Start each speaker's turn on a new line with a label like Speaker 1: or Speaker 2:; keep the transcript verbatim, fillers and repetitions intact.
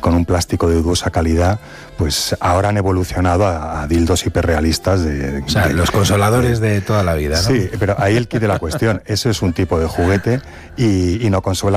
Speaker 1: con un plástico de dudosa calidad, pues ahora han evolucionado a, a dildos hiperrealistas de,
Speaker 2: o sea,
Speaker 1: de,
Speaker 2: los consoladores de, de toda la vida, ¿no?
Speaker 1: Sí, pero ahí el kit de la cuestión, eso es un tipo de juguete y, y no consuela